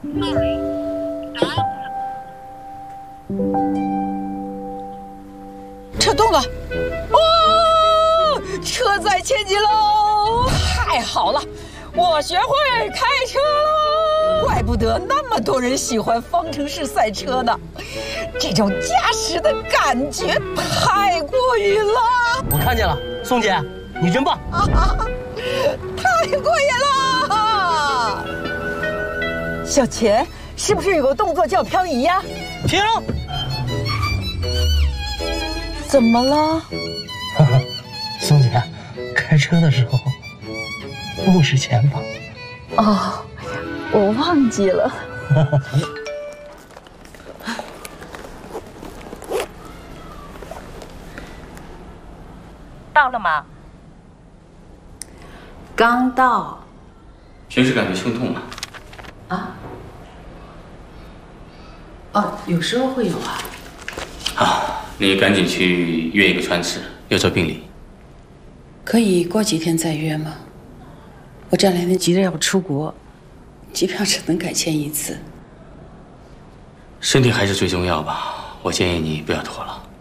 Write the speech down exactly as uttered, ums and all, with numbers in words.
车动了，哦，车载前进喽！太好了，我学会开车了。怪不得那么多人喜欢方程式赛车呢，这种驾驶的感觉太过瘾了。 我看见了，宋姐，你真棒！ 啊，太过瘾了！小钱，是不是有个动作叫漂移呀？ 停！ 怎么了？ 呵呵，宋姐，开车的时候不识前方。 哦，我忘记了。 到了吗？ 刚到。 平时感觉胸痛吗？ 啊？哦，有时候会有啊。 好，你赶紧去约一个穿刺，要做病理。 可以过几天再约吗？我这两天急着要出国，机票只能改签一次。 身体还是最重要吧，我建议你不要拖了。